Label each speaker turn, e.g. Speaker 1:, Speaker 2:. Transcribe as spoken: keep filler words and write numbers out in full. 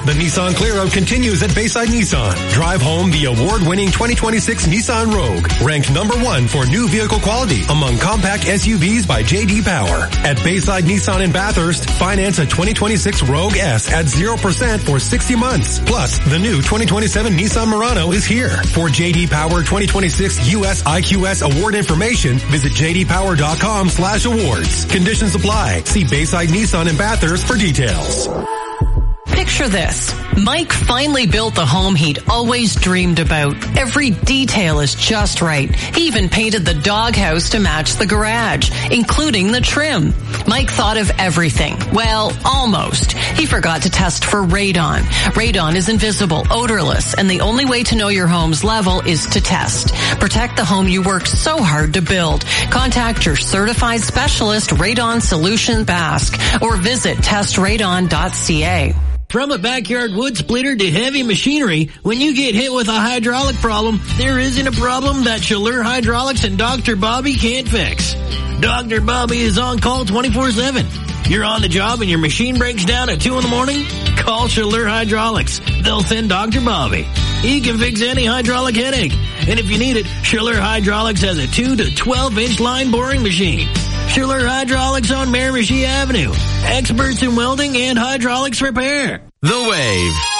Speaker 1: The Nissan Clear-Out continues at Bayside Nissan. Drive home the award-winning twenty twenty-six Nissan Rogue, ranked number one for new vehicle quality among compact S U Vs by J D Power. At Bayside Nissan in Bathurst, finance a twenty twenty-six Rogue S at zero percent for sixty months. Plus, the new twenty twenty-seven Nissan Murano is here. For J D Power twenty twenty-six U S I Q S award information, visit j d power dot com slash awards. Conditions apply. See Bayside Nissan in Bathurst for details.
Speaker 2: Picture this. Mike finally built the home he'd always dreamed about. Every detail is just right. He even painted the doghouse to match the garage, including the trim. Mike thought of everything. Well, almost. He forgot to test for radon. Radon is invisible, odorless, and the only way to know your home's level is to test. Protect the home you worked so hard to build. Contact your certified specialist, Radon Solution Basque, or visit test radon dot c a.
Speaker 3: From a backyard wood splitter to heavy machinery, when you get hit with a hydraulic problem, there isn't a problem that Chaleur Hydraulics and Doctor Bobby can't fix. Doctor Bobby is on call twenty-four seven. You're on the job and your machine breaks down at two in the morning? Call Chaleur Hydraulics. They'll send Doctor Bobby. He can fix any hydraulic headache. And if you need it, Chaleur Hydraulics has a two to twelve inch line boring machine. Chaleur Hydraulics on Miramichi Avenue. Experts in welding and hydraulics repair.
Speaker 4: The Wave.